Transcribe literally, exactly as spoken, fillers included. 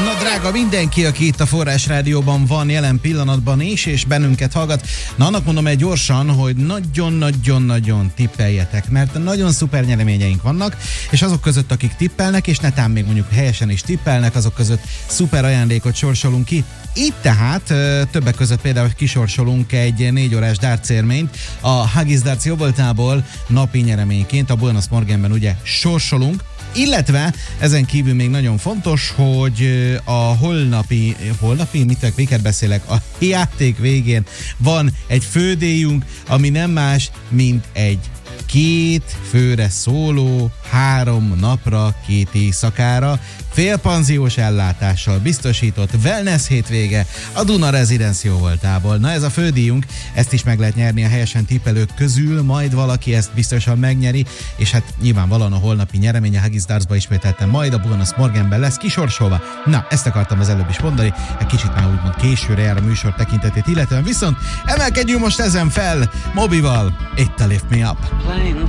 Na drága mindenki, aki itt a Forrás Rádióban van jelen pillanatban is, és bennünket hallgat. Na annak mondom el gyorsan, hogy nagyon-nagyon-nagyon tippeljetek, mert nagyon szuper nyereményeink vannak, és azok között, akik tippelnek, és netán még mondjuk helyesen is tippelnek, azok között szuper ajándékot sorsolunk ki. Itt tehát többek között például kisorsolunk egy négy órás darts-érményt a Haggis Darts jóvoltából napi nyereményként, a Buenos Morgenben ugye sorsolunk, illetve ezen kívül még nagyon fontos, hogy a holnapi, holnapi, mit miket beszélek, a játék végén van egy fődíjunk, ami nem más, mint egy két főre szóló, három napra, két éjszakára, félpanziós ellátással biztosított wellness hétvége a Duna Residence jóvoltából. Na ez a fődíjunk, ezt is meg lehet nyerni a helyesen tippelők közül, majd valaki ezt biztosan megnyeri, és hát nyilvánvalóan a holnapi nyeremény a Haggis Dartsba ismételten majd a Buenos Morgenben lesz kisorsolva. Na, ezt akartam az előbb is mondani, egy kicsit már úgymond későre jár a műsor tekintetét illetően, viszont emelkedjünk most ezen fel Mobival, itt a Lift Me Up. Playing